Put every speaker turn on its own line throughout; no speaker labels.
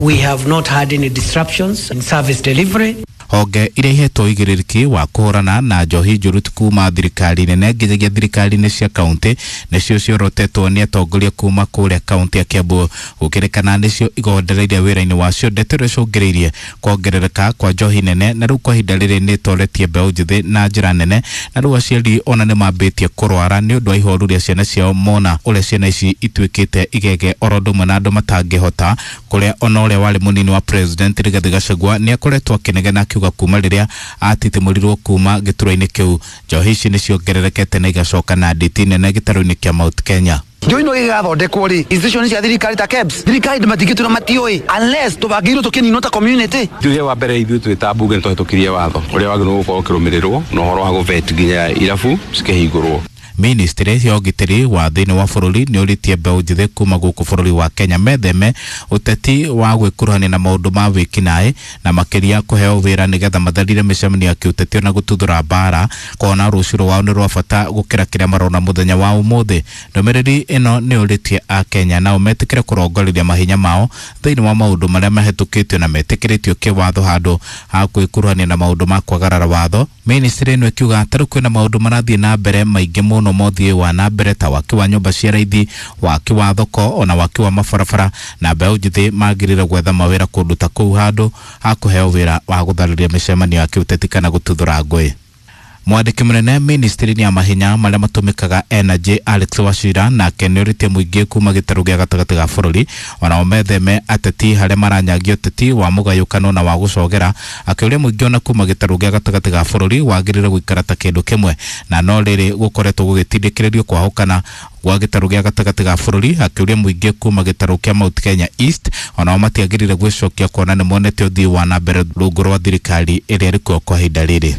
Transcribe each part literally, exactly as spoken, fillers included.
We have not had any disruptions in service delivery.
Honge ire ihetwo igirĩrĩki wa kũhũrana na njohi njũru kuma thirikari nene nginyagia thirikari-inĩ cia kaunti nĩcio ciorotetwo nĩ atongoria kuma kũrĩa kaunti ya Kiambu gũkĩrĩkana nĩcio igondereirie wĩra-inĩ wacio ndeto iria icũngĩrĩirie kuongerereka kwa njohi nene na rĩu kwa ihinda rĩrĩ nĩ ĩtoretie mbeũ njĩthĩ na njĩra nene na rĩu aciari ona nĩ mambĩtie kũrwara nĩ ũndũ wa ihoru rĩa ciana ciao mona ũrĩa ciana ici ituĩkĩte igege oro ũndũ ũmwe na andũ matangĩhota kũrĩa ona ũrĩa warĩ mũnini wa president Rigathi Gachagua nĩ akoretwo akĩnegena akiuga kuma rĩrĩa atitimurirwo kuma gĩturwa-inĩ kĩu njohi ici nĩciongererekete na igacoka na nditi nene gĩtarũ-inĩ kĩa Mount Kenya.
Njoino gĩgathondekwo rĩ institution cia thirikari ta K E B S thirikari ndĩmatingĩtũra matiũĩ unless tũbangĩirwo tũkĩninwo ta community.
Tuge wa mbere ithuĩ twĩ ta mbunge nĩtũhĩtũkirie watho ũrĩa wagĩrĩirwo gũkorwo ũkĩrũmĩrĩrwo na ũhoro wa gũvet nginya irabu cikĩhingũrwo. Ministry ya ũgitĩri wa thĩinĩ wa bũrũri nĩ ũrĩtie mbeũ njĩthĩ kuma gũkũ bũrũri wa Kenya metheme ũteti wa gwĩkuruhania na maũndũ ma wĩkinaĩ na makĩria kũheo wĩra nĩgetha matharire mĩcemanio ya kĩũteti ona gũtuthũra mbara kuona rũciũ rwao nĩ rwa bata gũkĩra kĩrĩa marona mũthenya wa ũmũthĩ. Ndũmĩrĩri ĩno nĩ ũrĩtie Akenya nao metĩkĩre kũrongoreria mahinya mao thĩinĩ wa maũndũ marĩa mahetũkĩtio na metĩkĩrĩtio kĩwatho handũ ha gwĩkuruhania na maũndũ ma kwagarara watho. Ministry ĩno ĩkiuga tarĩ kwĩna maũndũ marathiĩ na mbere maingĩ mũno mothie wa na mbere ta waki wa nyũmba cia raithi waki wa thoko ona waki wa mabarabara na mbeũ njĩthĩ magĩrĩire gwetha mawĩra kũndũ ta kũu handũ ha kũheo wĩra wa gũtharĩria mĩcemanio ya kĩũteti kana gũtuthũra ngũĩ. Mwandĩki mũnene ministry ya mahinya marĩa matũmĩkaga Energy Alex Wachira nake nĩ ũrĩtie mũingĩ kuma gĩtarũ gĩa gatagatĩ ga bũrũri ona metheme ateti harĩa maranyagia ũteti wa mũgayũkano na wa gũcogera akĩũria mũingĩ ona kuma gĩtarũ gĩa gatagatĩ ga bũrũri wagĩrĩire gũikara ta kĩndũ kĩmwe na no rĩrĩ gũkoretwo gũgĩtindĩkĩrĩrio kwahũkana gwa gĩtarũ gĩa gatagatĩ ga bũrũri akĩũria mũingĩ kuma gĩtarũ kĩa Mount Kenya East ona matiagĩrĩire gwĩcokia kuona nĩ monete ũthii wa na mbere rungu rwa thirikari ĩrĩa ĩrĩ kuo kwa ihinda rĩrĩ.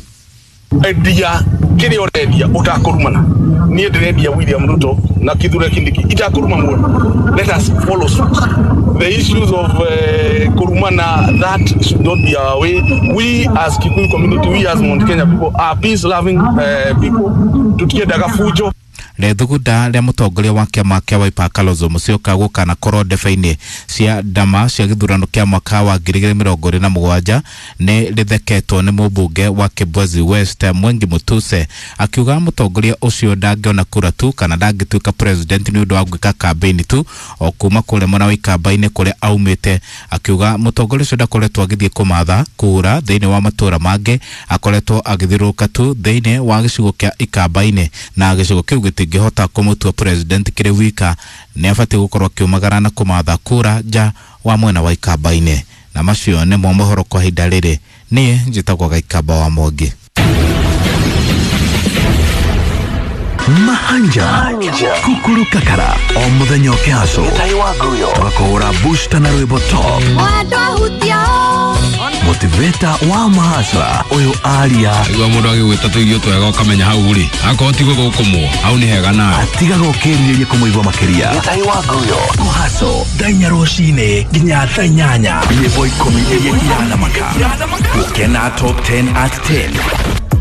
Ndia kile oredia utakurumana ni ndia William Ruto na Kithure Kindiki itakuruma mwana. Let us follow suit. The issues of uh, kurumana, that should not be our way. We as Kikuyu community, we as Mount Kenya people are peace loving uh, people. Tutiendaga fujo.
Rethugunda rĩa mũtongoria wa kĩama kĩa Wiper Kalonzo Musyoka gũkana korwo ndebe-inĩ cia ndama cia gĩthurano kĩa mwaka wa ngiri igĩrĩ mĩrongo ĩrĩ na mũgwanja nĩ rĩtheketwo nĩ mũmbunge wa Kibwezi West Mwengi Mutuse akiuga mũtongoria ũcio ndangĩona kura tu kana ndangĩtuĩka president nĩ ũndũ wa gwĩka campaign tu o kuma kũrĩa mwena wa ikambainĩ kũrĩa aumĩte akiuga mũtongoria ũcio ndakoretwo agĩthiĩ kũmatha kura thĩinĩ wa matũra mangĩ akoretwo agĩthiũrũrũka tu thĩinĩ wa gĩcigo kĩa ikambainĩ na gĩcigo kĩu gĩtingĩhota kũmũtua president kĩrĩ wika nĩ abatiĩ gũkorwo akiumagara na kũmatha kura nja wa mwena wa ikambainĩ na macio nĩ mo mohoro kwa ihinda rĩrĩ. Niĩ njĩtagwo Gaikamba wa Mwangi.
Mahanja Kukuru Kakara o mũthenya ũkĩhaco twakũhũra booster na rwĩmbo top motivator wa mahasra ũyũ aria
igua mũndũ agĩgwĩta tũigio twega ũkamenya hau rĩ akorwo tigwo gũkũmwo hau nĩ hega nawe
atigaga ũkĩrirĩria kũmũigua makĩria mũhaco ndainya rũcinĩ nginya thaa inyanya nyĩmbo ikũmi iria iranamaka gũkena top ten at ten